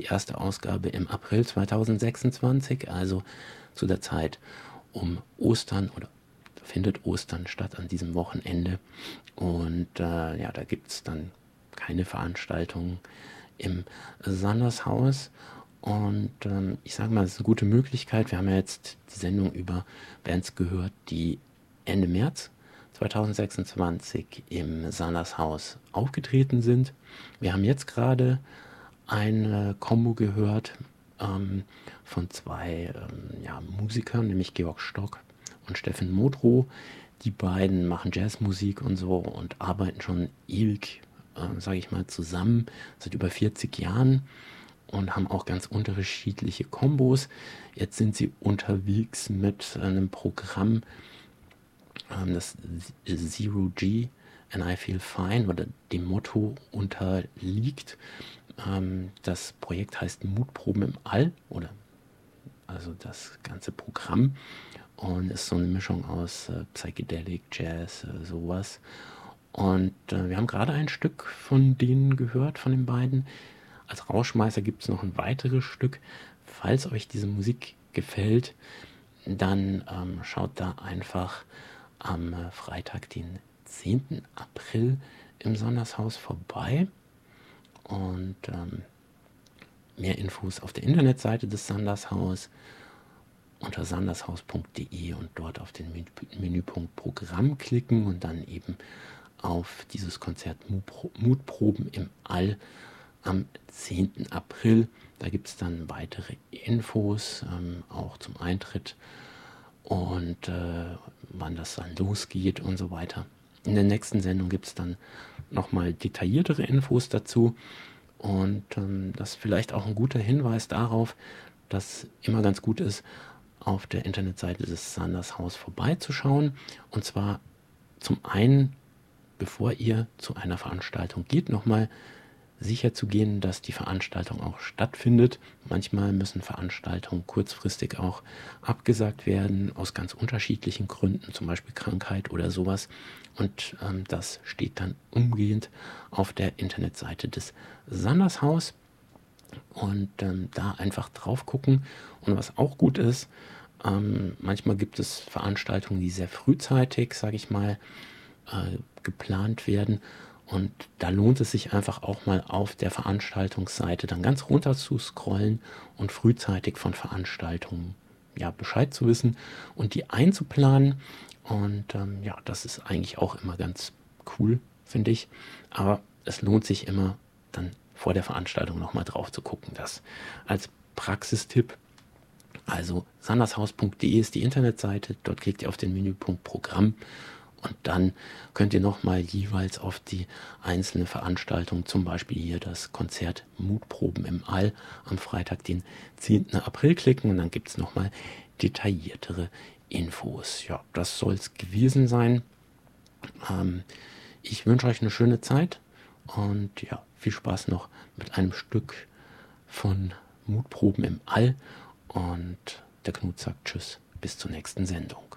die erste Ausgabe im April 2026, also zu der Zeit um Ostern, oder findet Ostern statt an diesem Wochenende. Und ja, da gibt es dann keine Veranstaltungen im Sandershaus. Und ich sage mal, es ist eine gute Möglichkeit. Wir haben ja jetzt die Sendung über Bands gehört, die Ende März 2026 im Sandershaus aufgetreten sind. Wir haben jetzt gerade eine Kombo gehört von zwei ja, Musikern, nämlich Georg Stock und Steffen Modrow. Die beiden machen Jazzmusik und so und arbeiten schon ewig, sage ich mal, zusammen, seit über 40 Jahren und haben auch ganz unterschiedliche Kombos. Jetzt sind sie unterwegs mit einem Programm, das Zero G and I Feel Fine oder dem Motto unterliegt. Das Projekt heißt Mutproben im All, oder also das ganze Programm, und ist so eine Mischung aus Psychedelic, Jazz, sowas. Und wir haben gerade ein Stück von denen gehört, von den beiden. Als Rauschmeißer gibt es noch ein weiteres Stück. Falls euch diese Musik gefällt, dann schaut da einfach am Freitag, den 10. April im Sandershaus vorbei. Und mehr Infos auf der Internetseite des Sandershaus unter sandershaus.de und dort auf den Menüpunkt Programm klicken und dann eben auf dieses Konzert Mutproben im All am 10. April. Da gibt es dann weitere Infos, auch zum Eintritt und wann das dann losgeht und so weiter. In der nächsten Sendung gibt es dann nochmal detailliertere Infos dazu und das ist vielleicht auch ein guter Hinweis darauf, dass immer ganz gut ist, auf der Internetseite des Sandershaus vorbeizuschauen. Und zwar zum einen, bevor ihr zu einer Veranstaltung geht, nochmal sicher zu gehen, dass die Veranstaltung auch stattfindet. Manchmal müssen Veranstaltungen kurzfristig auch abgesagt werden, aus ganz unterschiedlichen Gründen, zum Beispiel Krankheit oder sowas. Und das steht dann umgehend auf der Internetseite des Sandershaus. Und da einfach drauf gucken. Und was auch gut ist, manchmal gibt es Veranstaltungen, die sehr frühzeitig, sage ich mal, geplant werden. Und da lohnt es sich einfach auch mal auf der Veranstaltungsseite dann ganz runter zu scrollen und frühzeitig von Veranstaltungen ja, Bescheid zu wissen und die einzuplanen. Und ja, das ist eigentlich auch immer ganz cool, finde ich. Aber es lohnt sich immer dann vor der Veranstaltung nochmal drauf zu gucken. Das als Praxistipp. Also sandershaus.de ist die Internetseite. Dort klickt ihr auf den Menüpunkt Programm. Und dann könnt ihr nochmal jeweils auf die einzelne Veranstaltung, zum Beispiel hier das Konzert Mutproben im All am Freitag, den 10. April klicken. Und dann gibt es nochmal detailliertere Infos. Ja, das soll es gewesen sein. Ich wünsche euch eine schöne Zeit und ja, viel Spaß noch mit einem Stück von Mutproben im All. Und der Knut sagt Tschüss, bis zur nächsten Sendung.